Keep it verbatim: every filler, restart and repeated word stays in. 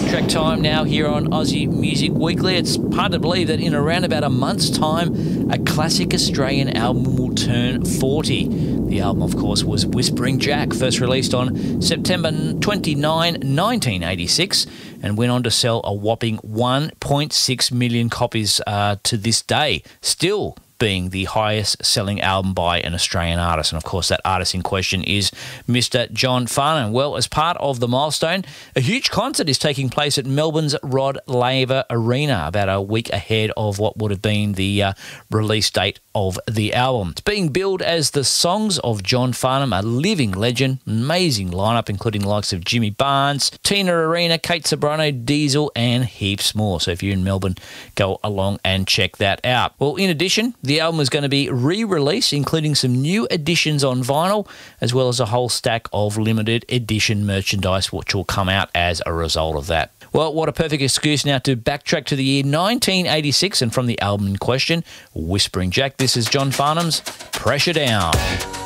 Backtrack time now here on Aussie Music Weekly. It's hard to believe that in around about a month's time, a classic Australian album will turn forty. The album, of course, was Whispering Jack, first released on September twenty-ninth, nineteen eighty-six, and went on to sell a whopping one point six million copies uh, to this day, still being the highest selling album by an Australian artist. And of course, that artist in question is Mister John Farnham. Well, as part of the milestone, a huge concert is taking place at Melbourne's Rod Laver Arena about a week ahead of what would have been the uh, release date of the album. It's being billed as the Songs of John Farnham, a living legend, amazing lineup, including the likes of Jimmy Barnes, Tina Arena, Kate Sobrano, Diesel, and heaps more. So if you're in Melbourne, go along and check that out. Well, in addition, the album is going to be re-released, including some new additions on vinyl, as well as a whole stack of limited edition merchandise, which will come out as a result of that. Well, what a perfect excuse now to backtrack to the year nineteen eighty-six, and from the album in question, Whispering Jack, this is John Farnham's Pressure Down.